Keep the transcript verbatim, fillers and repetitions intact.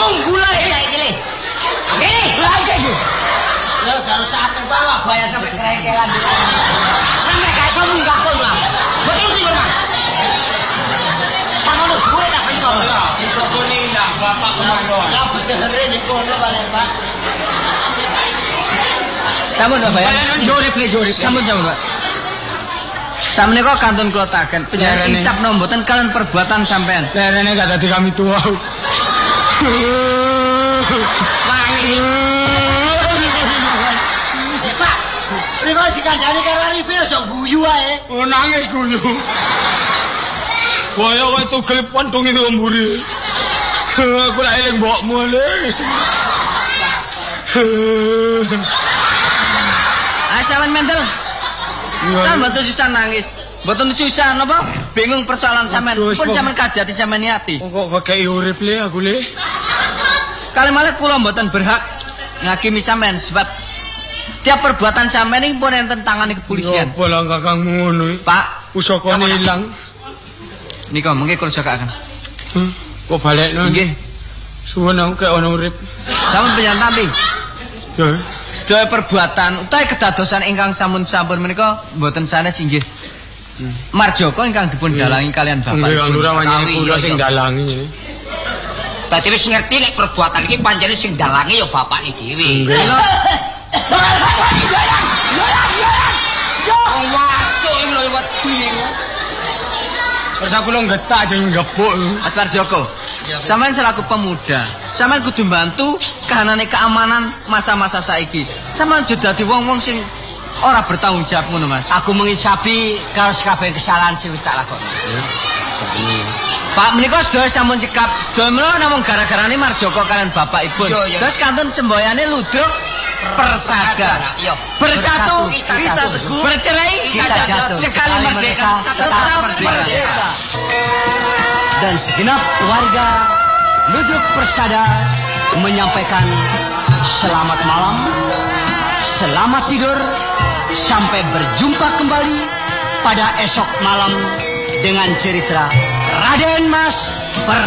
Unggul ae saiki le. Ini lagi sih. Lo harus satu bawa bayar sampai kerengkelan. Sampai gak iso munggah kon lah. Betul iki, Mas. Sama lu gue tak pencol. Iso kuning dah bapak kono. Ya bener ini kono bare, Pak. Sampun Pak bayar. Jorip le jorip. Sampun sampun, Pak. Samne kok kantun kula taken penjara insap no mboten kalian perbuatan sampean. Lerene gak dadi kami tua. Wangi. Pak, riko dikandani karo Arifin aja guyu ae. Oh nangis guyu. Kaya wae tugel pondong itu mburi. Aku lak eling mbokmu le. Ah sampean mendel. Kan mboten susah nangis. Mboten susah napa? Bingung persoalan sampean. Pun sampean kajati sampean niati. Kok kei urip le aku le. Kali malah kula mboten berhak ngakimi sampean sebab tiap perbuatan sampean iki pun enten tangane kepolisian. Apa lah kakang ngono iki? Pak, pusakane ilang. Nika mengke kula jagaken. Hmm, kok balekno? Nggih. Suwun aku kek ana urip. Sampun penyantampi. Ya. Sedaya perbuatan utawi kedadosan ingkang sampun-sampun menika mboten sanes inggih. Hmm. Marjoko ingkang dipun dalangi kalian bapak. Nggih, kang lurah wanyane kula sing dalangi ngene. Dadi wis ngerti nek perbuatan iki pancene sing dalangi ya bapake dhewe. Nggih. Wong watuk iki lho wedi iku. Terus aku lo getak aja ngepuk. Atwar Joko, sampean selaku pemuda, sampean kudu bantu kahanane keamanan masa-masa saiki. Sampean aja dadi wong-wong sing ora bertanggung jawab ngono, Mas. Aku mengisapi karo kabeh kesalahan sing wis tak lakoni. Pak menika sedaya sampun cekap, sedaya menawa namung gara-garane Marjoko kalian bapakipun. Terus kantun semboyane ludruk persada. Bersatu kita jatuh. Bercerai kita jatuh. Sekali merdeka tetap merdeka. Dan segenap warga Ludruk Persada menyampaikan selamat malam, selamat tidur, sampai berjumpa kembali pada esok malam dengan cerita Raden Mas Ber